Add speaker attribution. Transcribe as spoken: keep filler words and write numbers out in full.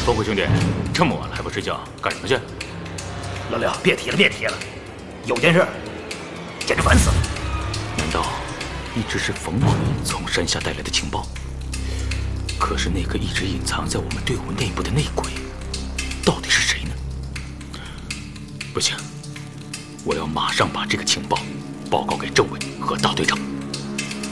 Speaker 1: 风虎兄弟，这么晚了还不睡觉，干什么去？
Speaker 2: 老刘，别提了，别提了，有件事，简直烦死了。
Speaker 1: 难道一直是冯奎从山下带来的情报？可是那个一直隐藏在我们队伍内部的内鬼，到底是谁呢？不行，我要马上把这个情报报告给政委和大队长。